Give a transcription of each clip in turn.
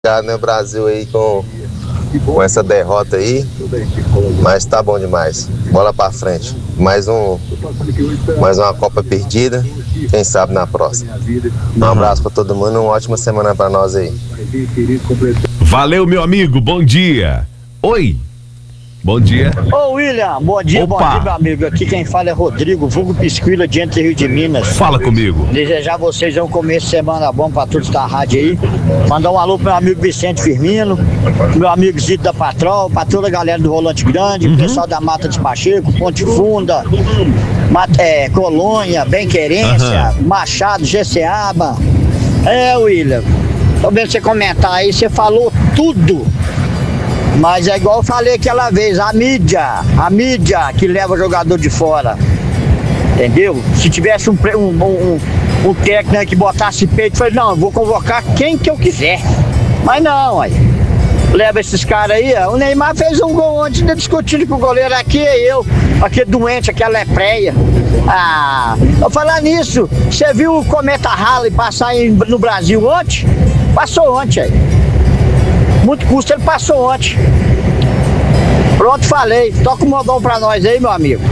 Né, Brasil aí com essa derrota aí, mas tá bom demais. Bola pra frente. Mais uma Copa perdida. Quem sabe na próxima. Um abraço pra todo mundo, uma ótima semana pra nós aí. Valeu, meu amigo, bom dia. Oi. Bom dia. Ô William, bom dia, Opa. Bom dia, meu amigo. Aqui quem fala é Rodrigo, vulgo Pisquila, de Entre Rio de Minas. Fala comigo. Desejar a vocês um começo de semana bom pra todos da rádio aí. Mandar um alô pro meu amigo Vicente Firmino, meu amigo Zito da Patrol, pra toda a galera do Rolante Grande, pessoal da Mata de Pacheco, Ponte Funda, Colônia, Bem Querência, Machado, Jeceaba. William, tô vendo você comentar aí, você falou tudo. Mas é igual eu falei aquela vez, a mídia que leva o jogador de fora, entendeu? Se tivesse um técnico que botasse peito, falei, não, eu vou convocar quem que eu quiser. Mas não, aí, leva esses caras aí, ó. O Neymar fez um gol ontem, discutindo com o goleiro, aqui aquele doente, aquela lepreia. Vou falar nisso, você viu o Cometa Halley passar no Brasil ontem? Passou ontem, aí. Muito custo, ele passou ontem. Pronto, falei. Toca o modão pra nós aí, meu amigo.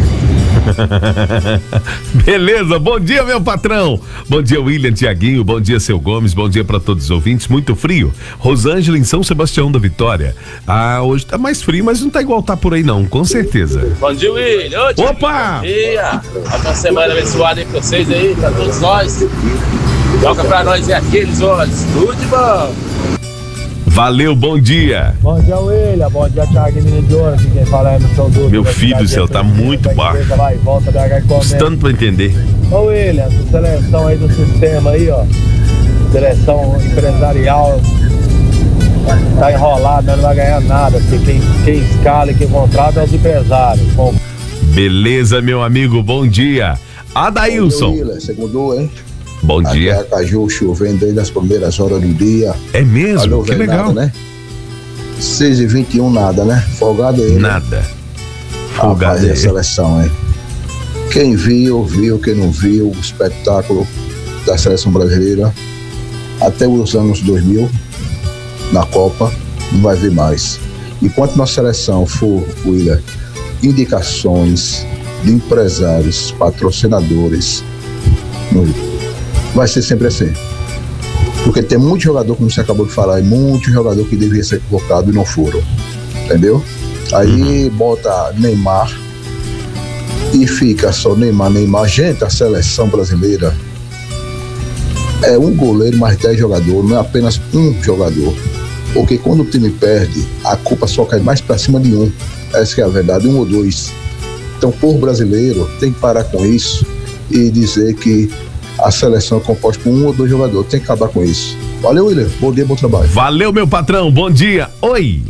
Beleza, bom dia, meu patrão. Bom dia, William, Tiaguinho, bom dia, seu Gomes, bom dia pra todos os ouvintes. Muito frio. Rosângela em São Sebastião da Vitória. Hoje tá mais frio, mas não tá igual tá por aí não, com certeza. Bom dia, William. Opa! Bom dia. Uma semana abençoada aí pra vocês aí, pra todos nós. Toca pra nós aí aqueles olhos. Tudo de bom. Valeu, bom dia. Bom dia, William. Bom dia, Thiago Menino de Ouro. Aqui quem fala é no seu Dúvida. Meu filho do céu, tá muito baixo. Custando pra entender. Ô, William, essa seleção aí do sistema aí, ó. Seleção empresarial. Tá enrolado, não vai ganhar nada. Porque quem escala e quem contrata é os empresários. Bom. Beleza, meu amigo, bom dia. Adailson. Segundou, hein? Bom dia. Aqui Aracaju chovendo desde as primeiras horas do dia. É mesmo? Que legal. Nada, né? 6h21 nada, né? Folgado aí. Nada. Folgado aí. A seleção, hein? Quem viu, quem não viu o espetáculo da seleção brasileira até os anos 2000 na Copa, não vai ver mais. Enquanto nossa seleção for, William, indicações de empresários, patrocinadores, vai ser sempre assim. Porque tem muito jogador, como você acabou de falar, e muito jogador que devia ser convocado e não foram. Entendeu? Aí bota Neymar e fica só Neymar. Gente, a seleção brasileira é um goleiro mais 10 jogadores, não é apenas um jogador. Porque quando o time perde, a culpa só cai mais pra cima de um. Essa que é a verdade, um ou dois. Então o povo brasileiro tem que parar com isso e dizer que a seleção é composta por um ou dois jogadores. Tem que acabar com isso. Valeu, William. Bom dia, bom trabalho. Valeu, meu patrão. Bom dia. Oi.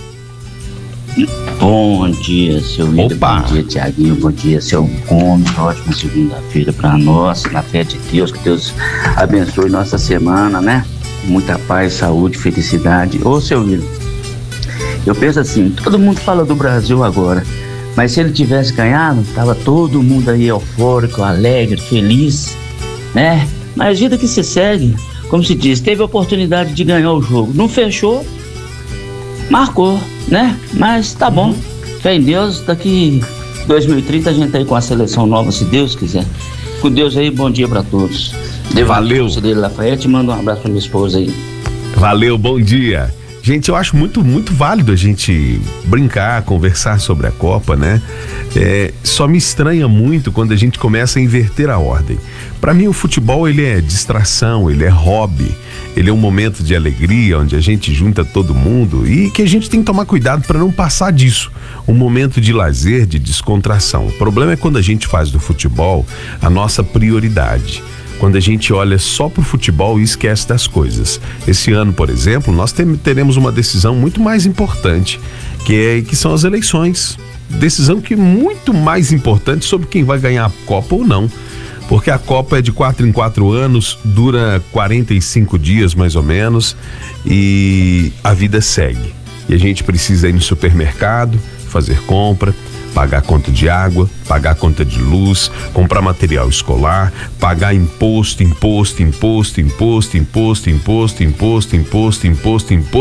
Bom dia, seu William. Opa. Bom dia, Tiaguinho. Bom dia, seu Gomes. Ótima segunda-feira para nós. Na fé de Deus, que Deus abençoe nossa semana, né? Muita paz, saúde, felicidade. Ô, seu William, eu penso assim, todo mundo fala do Brasil agora, mas se ele tivesse ganhado, tava todo mundo aí eufórico, alegre, feliz, né? Mas a vida que se segue, como se diz, teve a oportunidade de ganhar o jogo, não fechou, marcou, né? Mas tá bom, fé em Deus, daqui 2030 a gente tá aí com a seleção nova, se Deus quiser. Com Deus aí, bom dia pra todos. Valeu. Dele Lafayette, manda um abraço pra minha esposa aí. Valeu, bom dia. Gente, eu acho muito válido a gente brincar, conversar sobre a Copa, né? Só me estranha muito quando a gente começa a inverter a ordem. Para mim, o futebol, ele é distração, ele é hobby, ele é um momento de alegria, onde a gente junta todo mundo e que a gente tem que tomar cuidado para não passar disso. Um momento de lazer, de descontração. O problema é quando a gente faz do futebol a nossa prioridade. Quando a gente olha só pro futebol e esquece das coisas. Esse ano, por exemplo, nós teremos uma decisão muito mais importante, que são as eleições. Decisão que é muito mais importante sobre quem vai ganhar a Copa ou não. Porque a Copa é de 4 em 4 anos, dura 45 dias mais ou menos, e a vida segue. E a gente precisa ir no supermercado, fazer compra, pagar conta de água, pagar conta de luz, comprar material escolar, pagar imposto,